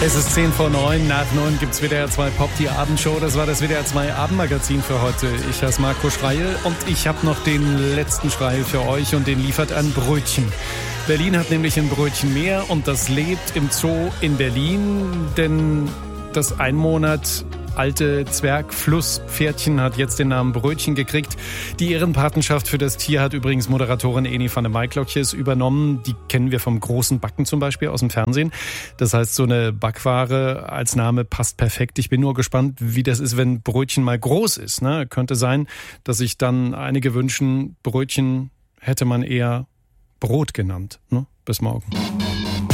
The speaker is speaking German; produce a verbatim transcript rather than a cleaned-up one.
Es ist zehn vor neun, nach neun gibt's W D R zwei Pop, die Abendshow. Das war das W D R zwei Abendmagazin für heute. Ich heiße Marco Schreil und ich habe noch den letzten Schreil für euch und den liefert ein Brötchen. Berlin hat nämlich ein Brötchen mehr und das lebt im Zoo in Berlin, denn das ein Monat alte Zwergflusspferdchen hat jetzt den Namen Brötchen gekriegt. Die Ehrenpatenschaft für das Tier hat übrigens Moderatorin Eni van der Maiklokjes übernommen. Die kennen wir vom großen Backen zum Beispiel aus dem Fernsehen. Das heißt, so eine Backware als Name passt perfekt. Ich bin nur gespannt, wie das ist, wenn Brötchen mal groß ist. Ne? Könnte sein, dass sich dann einige wünschen, Brötchen hätte man eher Brot genannt. Ne? Bis morgen.